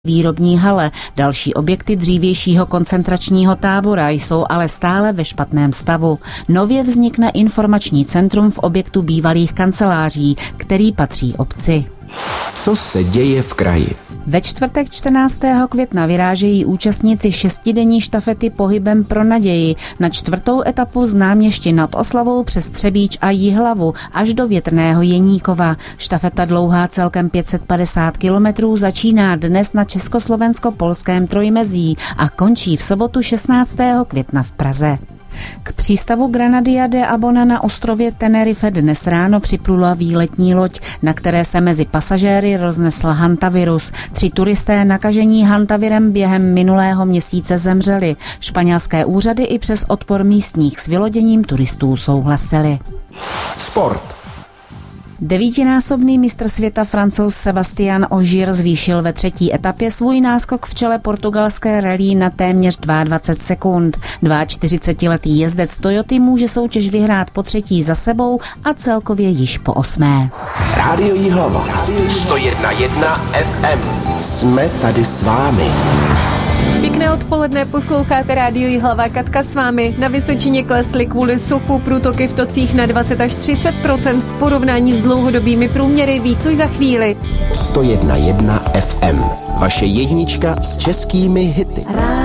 výrobní hale. Další objekty dřívějšího koncentračního tábora jsou ale stále ve špatném stavu. Nově vznikne informační centrum v objektu bývalých kanceláří, který patří obci. Co se děje v kraji? Ve čtvrtek 14. května vyrážejí účastníci šestidenní štafety Pohybem pro naději na čtvrtou etapu z Náměšti nad Oslavou přes Třebíč a Jihlavu až do Větrného Jeníkova. Štafeta dlouhá celkem 550 kilometrů začíná dnes na československo-polském trojmezí a končí v sobotu 16. května v Praze. K přístavu Granadia de Abona na ostrově Tenerife dnes ráno připlula výletní loď, na které se mezi pasažéry roznesl hantavirus. 3 turisté nakažení hantavirem během minulého měsíce zemřeli. Španělské úřady i přes odpor místních s vyloděním turistů souhlasili. Sport. 9násobný mistr světa Francouz Sébastien Ogier zvýšil ve 3. etapě svůj náskok v čele portugalské rallye na téměř 22 sekund. 42letý jezdec Toyoty může soutěž vyhrát po 3. za sebou a celkově již po 8. Rádio Jihlava. 101,1 FM. Jsme tady s vámi. Pěkné odpoledne, posloucháte Rádio Jihlava, Katka s vámi. Na Vysočině klesly kvůli suchu průtoky v tocích na 20 až 30% v porovnání s dlouhodobými průměry, víc už za chvíli. 101,1 FM. Vaše jednička s českými hity.